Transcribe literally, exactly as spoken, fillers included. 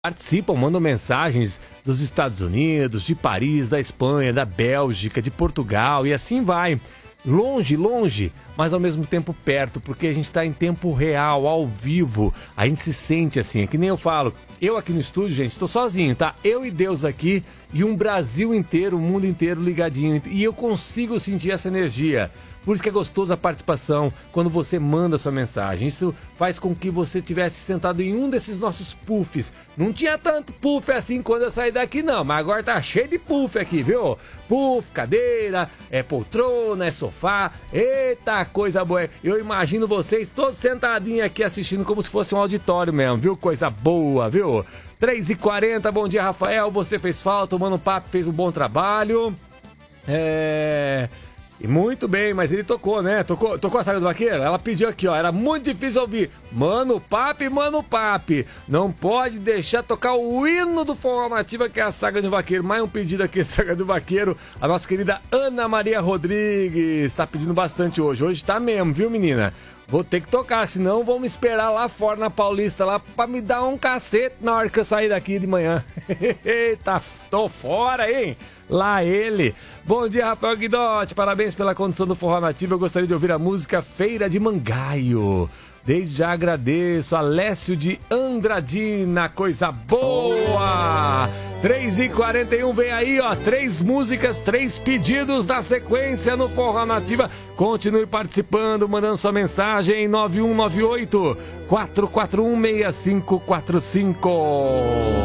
Participam, mandam mensagens dos Estados Unidos, de Paris, da Espanha, da Bélgica, de Portugal e assim vai. Longe, longe, mas ao mesmo tempo perto, porque a gente está em tempo real, ao vivo. A gente se sente assim, é que nem eu falo. Eu aqui no estúdio, gente, estou sozinho, tá? Eu e Deus aqui e um Brasil inteiro, o mundo inteiro ligadinho. E eu consigo sentir essa energia. Por isso que é gostoso a participação quando você manda sua mensagem. Isso faz com que você tivesse sentado em um desses nossos puffs. Não tinha tanto puff assim quando eu saí daqui não, mas agora tá cheio de puff aqui, viu? Puff, cadeira, é poltrona, é sofá. Eita, coisa boa. Eu imagino vocês todos sentadinhos aqui assistindo como se fosse um auditório mesmo, viu? Coisa boa, viu? três e quarenta, bom dia, Rafael. Você fez falta, o Mano Papo fez um bom trabalho. É... E muito bem, mas ele tocou, né? Tocou, tocou a Saga do Vaqueiro? Ela pediu aqui, ó. Era muito difícil ouvir. Mano Papi, Mano Papi. Não pode deixar tocar o hino do Forró Nativa, que é a Saga do Vaqueiro. Mais um pedido aqui, Saga do Vaqueiro. A nossa querida Ana Maria Rodrigues tá pedindo bastante hoje. Hoje tá mesmo, viu, menina? Vou ter que tocar, senão vão me esperar lá fora na Paulista, lá pra me dar um cacete na hora que eu sair daqui de manhã. Eita, tô fora, hein? Lá ele. Bom dia, Rafael Guidotti. Parabéns pela condução do Forró Nativo. Eu gostaria de ouvir a música Feira de Mangaio. Desde já agradeço. Alessio de Andradina, coisa boa! três e quarenta e um, vem aí, ó. Três músicas, três pedidos na sequência no Forró Nativa. Continue participando, mandando sua mensagem em nove um nove oito, quatro quatro um, seis cinco quatro cinco.